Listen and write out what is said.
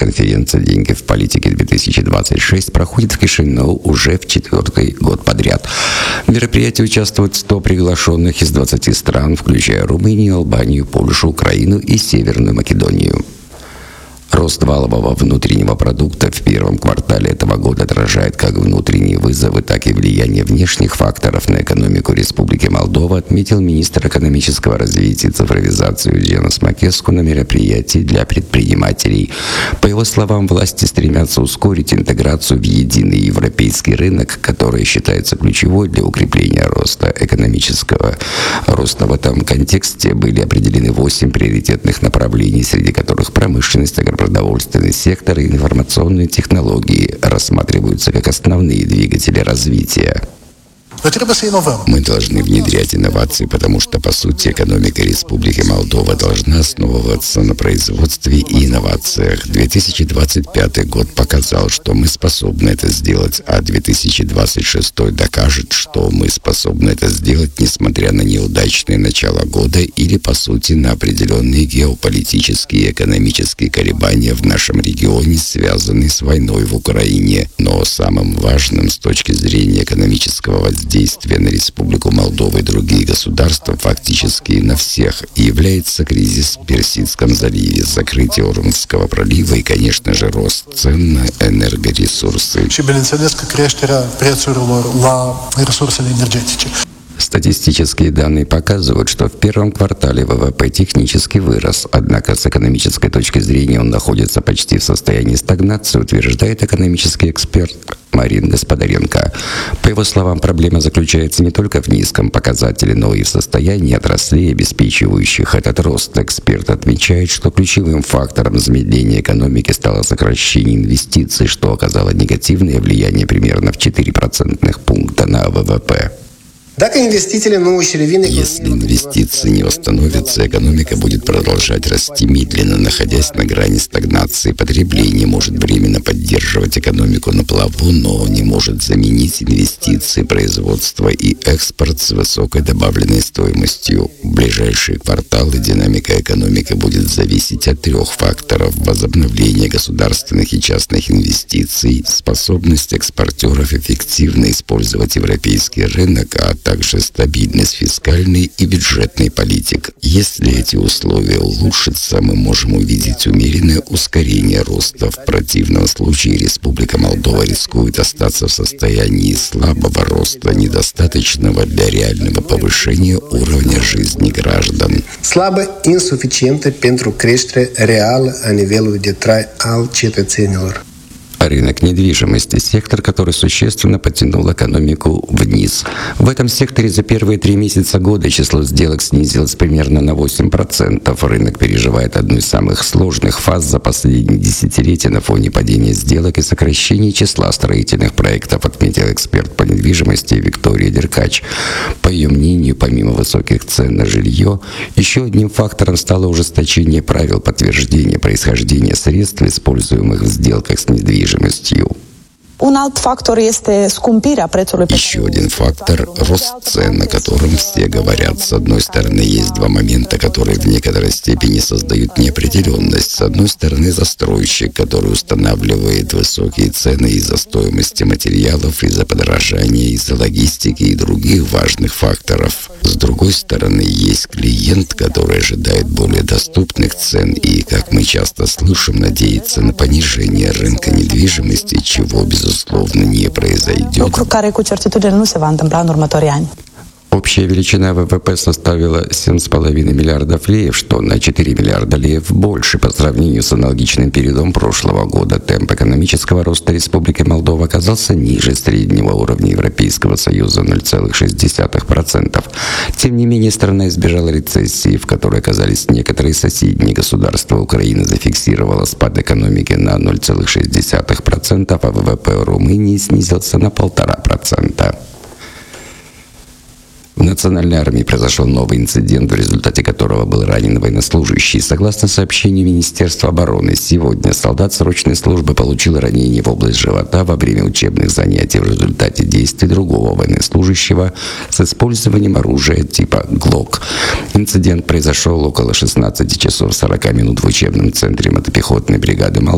конференция «Деньги в политике-2026» проходит в Кишинёу уже в 4-й год подряд. В мероприятии участвуют 100 приглашенных из 20 стран, включая Румынию, Албанию, Польшу, Украину и Северную Македонию. Рост валового внутреннего продукта в первом квартале этого года отражает как внутренние вызовы, так и влияние внешних факторов на экономику Республики Молдова, отметил министр экономического развития и цифровизации Eugenas Makescu на мероприятии для предпринимателей. По его словам, власти стремятся ускорить интеграцию в единый европейский рынок, который считается ключевой для укрепления роста экономического роста. В этом контексте были определены 8 приоритетных направлений, среди которых промышленность, продовольственный сектор и информационные технологии рассматриваются как основные двигатели развития. Мы должны внедрять инновации, потому что, по сути, экономика Республики Молдова должна основываться на производстве и инновациях. 2025 год показал, что мы способны это сделать, а 2026 докажет, что мы способны это сделать, несмотря на неудачное начало года или, по сути, на определенные геополитические и экономические колебания в нашем регионе, связанные с войной в Украине. Но самым важным с точки зрения экономического воздействия на Республику Молдова и другие государства, фактически на всех, является кризис в Персидском заливе, закрытие Ормузского пролива и, конечно же, рост цен на энергоресурсы. Статистические данные показывают, что в первом квартале ВВП технически вырос, однако с экономической точки зрения он находится почти в состоянии стагнации, утверждает экономический эксперт Марин Господаренко. По его словам, проблема заключается не только в низком показателе, но и в состоянии отраслей, обеспечивающих этот рост. Эксперт отмечает, что ключевым фактором замедления экономики стало сокращение инвестиций, что оказало негативное влияние примерно в 4% пункта на ВВП. Если инвестиции не восстановятся, экономика будет продолжать расти медленно, находясь на грани стагнации. Потребление может временно поддерживать экономику на плаву, но не может заменить инвестиции, производство и экспорт с высокой добавленной стоимостью. В ближайшие кварталы динамика экономики будет зависеть от 3 факторов: возобновление государственных и частных инвестиций, способность экспортеров эффективно использовать европейский рынок, а также стабильность фискальной и бюджетной политик. Если эти условия улучшатся, мы можем увидеть умеренное ускорение роста. В противном случае Республика Молдова рискует остаться в состоянии слабого роста, недостаточного для реального повышения уровня жизни граждан. Слабо инсуфициенtă pentru creștere reală a nivelului de trai al cetățenilor. Рынок недвижимости – сектор, который существенно подтянул экономику вниз. В этом секторе за первые 3 месяца года число сделок снизилось примерно на 8%. Рынок переживает одну из самых сложных фаз за последние десятилетия на фоне падения сделок и сокращения числа строительных проектов, отметил эксперт по недвижимости Виктория Деркач. По ее мнению, помимо высоких цен на жилье, еще одним фактором стало ужесточение правил подтверждения происхождения средств, используемых в сделках с недвижимостью. Еще один фактор – рост цен, о котором все говорят. С одной стороны, есть 2 момента, которые в некоторой степени создают неопределенность. С одной стороны, застройщик, который устанавливает высокие цены из-за стоимости материалов, из-за подорожания, из-за логистики и других важных факторов. С другой стороны, есть клиент, который ожидает более доступных цен и, как мы часто слышим, надеется на понижение рынка недвижимости, чего, безусловно, не произойдет. Общая величина ВВП составила 7,5 миллиардов леев, что на 4 миллиарда леев больше по сравнению с аналогичным периодом прошлого года. Темп экономического роста Республики Молдова оказался ниже среднего уровня Европейского Союза 0,6%. Тем не менее, страна избежала рецессии, в которой оказались некоторые соседние государства. Украина зафиксировала спад экономики на 0,6%, а ВВП Румынии снизился на 1,5%. В Национальной армии произошел новый инцидент, в результате которого был ранен военнослужащий. Согласно сообщению Министерства обороны, сегодня солдат срочной службы получил ранение в область живота во время учебных занятий в результате действий другого военнослужащего с использованием оружия типа ГЛОК. Инцидент произошел около 16 часов 40 минут в учебном центре мотопехотной бригады